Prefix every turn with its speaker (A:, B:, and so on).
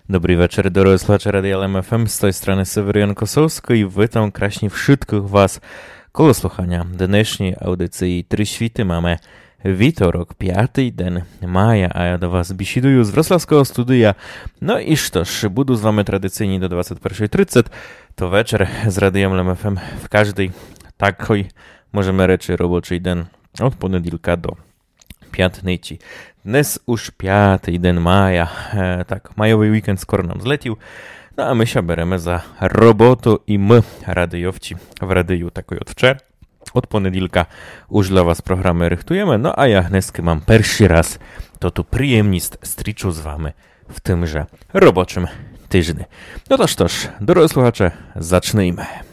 A: Dobry wieczór, drodzy słuchacze Radia LMFM, z tej strony Seweryjan Kosowski i witam kraśnie wszystkich was koło słuchania dnešnej audycji Trzy Świty. Mamy wtorek, 5 dzień maja, a ja do was bisiduję z wrocławskiego studia. No i sztoż, budu z wami tradycyjnie do 21:30, to wieczór z Radiem LMFM w każdej takiej, możemy rzeczy, roboczej dzień od poniedziałka do piątnicy. Dnes już 5 dzień maja, tak, majowy weekend skoro nam zlecił, no a my się beremy za robotę i my, radiowci, w radiu takiej od wczoraj. Od poniedziałka już dla was programy rychtujemy, no a ja dneski mam pierwszy raz, to tu przyjemność striczu z wami w tymże roboczym tygodniu. No toż, drodzy słuchacze, zacznijmy.